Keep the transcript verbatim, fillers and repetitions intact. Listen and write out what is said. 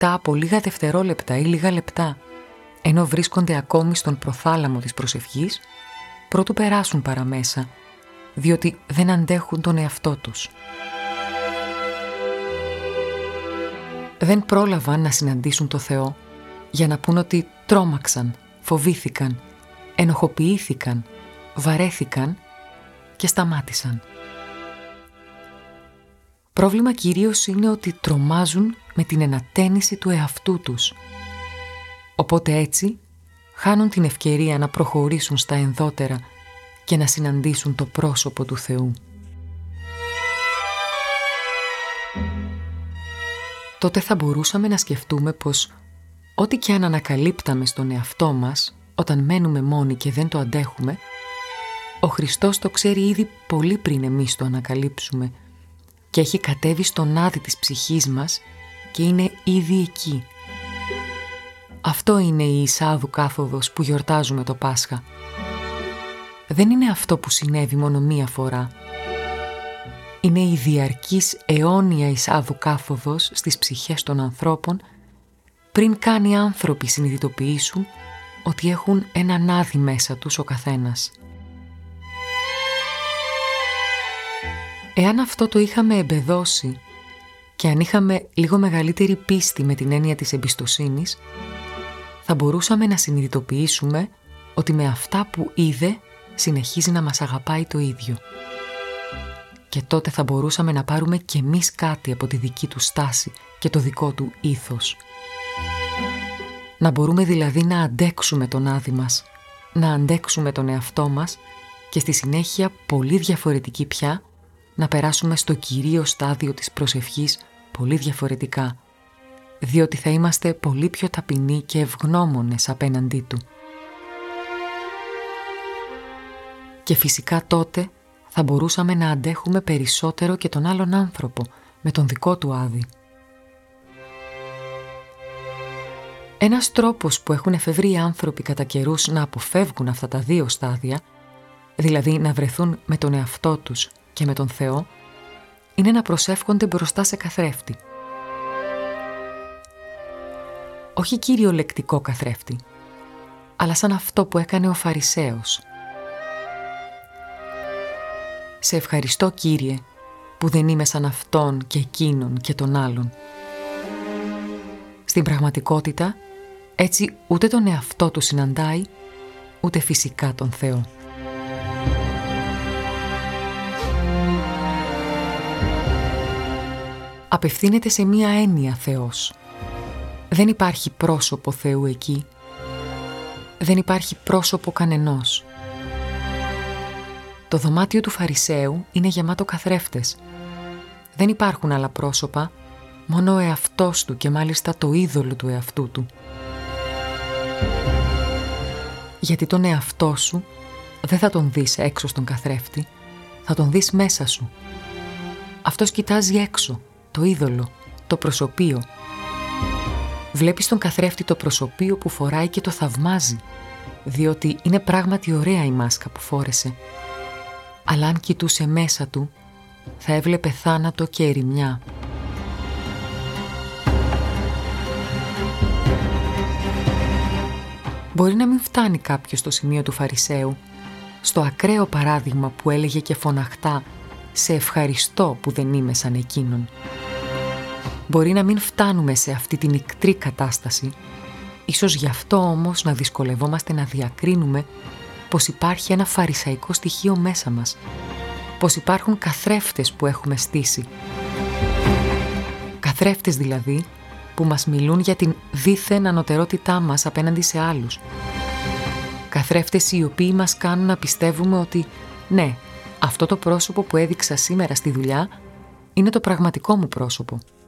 μετά από λίγα δευτερόλεπτα ή λίγα λεπτά, ενώ βρίσκονται ακόμη στον προθάλαμο της προσευχής, προτού περάσουν παραμέσα, διότι δεν αντέχουν τον εαυτό τους. Δεν πρόλαβαν να συναντήσουν το Θεό για να πούν ότι τρόμαξαν, φοβήθηκαν, ενοχοποιήθηκαν, βαρέθηκαν και σταμάτησαν. Πρόβλημα κυρίως είναι ότι τρομάζουν με την ενατένιση του εαυτού τους. Οπότε έτσι χάνουν την ευκαιρία να προχωρήσουν στα ενδότερα και να συναντήσουν το πρόσωπο του Θεού. Τότε θα μπορούσαμε να σκεφτούμε πως ό,τι και αν ανακαλύπταμε στον εαυτό μας όταν μένουμε μόνοι και δεν το αντέχουμε, ο Χριστός το ξέρει ήδη πολύ πριν εμείς το ανακαλύψουμε και έχει κατέβει στον άδη της ψυχής μας και είναι ήδη εκεί. Αυτό είναι η εισάδου κάθοδος που γιορτάζουμε το Πάσχα. Δεν είναι αυτό που συνέβη μόνο μία φορά. Είναι η διαρκής αιώνια εισάδου κάθοδος στις ψυχές των ανθρώπων πριν καν οι άνθρωποι συνειδητοποιήσουν ότι έχουν έναν άδη μέσα τους ο καθένας. Εάν αυτό το είχαμε εμπεδώσει και αν είχαμε λίγο μεγαλύτερη πίστη με την έννοια της εμπιστοσύνης, θα μπορούσαμε να συνειδητοποιήσουμε ότι με αυτά που είδε συνεχίζει να μας αγαπάει το ίδιο. Και τότε θα μπορούσαμε να πάρουμε κι εμείς κάτι από τη δική του στάση και το δικό του ήθος. Να μπορούμε δηλαδή να αντέξουμε τον άδη μας, να αντέξουμε τον εαυτό μας και στη συνέχεια πολύ διαφορετική πια να περάσουμε στο κυρίω στάδιο της προσευχής πολύ διαφορετικά, διότι θα είμαστε πολύ πιο ταπεινοί και ευγνώμονες απέναντί του. Και φυσικά τότε θα μπορούσαμε να αντέχουμε περισσότερο και τον άλλον άνθρωπο με τον δικό του άδη. Ένας τρόπος που έχουν εφεύρει οι άνθρωποι κατά καιρούς να αποφεύγουν αυτά τα δύο στάδια, δηλαδή να βρεθούν με τον εαυτό τους και με τον Θεό, είναι να προσεύχονται μπροστά σε καθρέφτη. Όχι κυριολεκτικό καθρέφτη, αλλά σαν αυτό που έκανε ο Φαρισαίος. «Σε ευχαριστώ, Κύριε, που δεν είμαι σαν αυτόν και εκείνον και τον άλλον». Στην πραγματικότητα, έτσι ούτε τον εαυτό του συναντάει, ούτε φυσικά τον Θεό. Απευθύνεται σε μία έννοια Θεός. Δεν υπάρχει πρόσωπο Θεού εκεί. Δεν υπάρχει πρόσωπο κανενός. Το δωμάτιο του Φαρισαίου είναι γεμάτο καθρέφτες. Δεν υπάρχουν άλλα πρόσωπα, μόνο ο εαυτός του και μάλιστα το είδωλο του εαυτού του. Γιατί τον εαυτό σου δεν θα τον δεις έξω στον καθρέφτη, θα τον δεις μέσα σου. Αυτός κοιτάζει έξω, το είδωλο, το προσωπείο. Βλέπεις τον καθρέφτη το προσωπείο που φοράει και το θαυμάζει, διότι είναι πράγματι ωραία η μάσκα που φόρεσε. Αλλά αν κοιτούσε μέσα του, θα έβλεπε θάνατο και ερημιά. Μπορεί να μην φτάνει κάποιος στο σημείο του Φαρισαίου, στο ακραίο παράδειγμα που έλεγε και φωναχτά «Σε ευχαριστώ που δεν είμαι σαν εκείνον». Μπορεί να μην φτάνουμε σε αυτή την ικτρή κατάσταση, ίσως γι' αυτό όμως να δυσκολευόμαστε να διακρίνουμε πως υπάρχει ένα φαρισαϊκό στοιχείο μέσα μας, πως υπάρχουν καθρέφτες που έχουμε στήσει. Καθρέφτες δηλαδή που μας μιλούν για την δίθεν ανωτερότητά μας απέναντι σε άλλους. Καθρέφτες οι οποίοι μας κάνουν να πιστεύουμε ότι ναι, αυτό το πρόσωπο που έδειξα σήμερα στη δουλειά είναι το πραγματικό μου πρόσωπο.